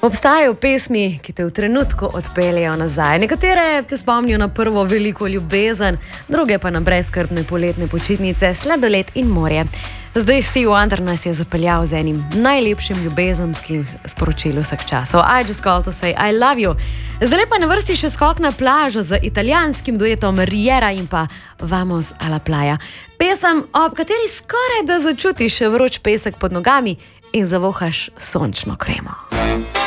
Obstajajo pesmi, ki te v trenutku odpeljejo nazaj. Nekatere te spomnijo na prvo veliko ljubezen, druge pa na brezskrbne poletne počitnice, sladoled in morje. Zdaj Stevie Wonder nas je zapeljal z enim najlepšim ljubezenskim sporočilom vseh časov. I just called to say I love you. Zdaj pa na vrsti še skok na plažo z italijanskim duetom Riera in pa Vamos a la playa. Pesem, ob kateri skoraj da začutiš vroč pesek pod nogami in zavohaš sončno kremo.